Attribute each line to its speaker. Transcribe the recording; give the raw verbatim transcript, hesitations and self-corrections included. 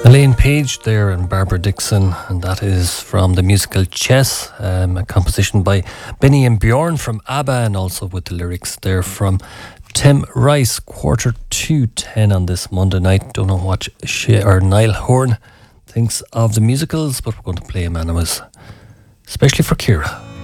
Speaker 1: Elaine Page there and Barbara Dixon, and that is from the musical Chess, um, a composition by Benny and Bjorn from ABBA, and also with the lyrics there from Tim Rice. Quarter to ten on this Monday night. Don't know what she, or Niall Horan thinks of the musicals, but we're going to play him anyways, especially for Ciara.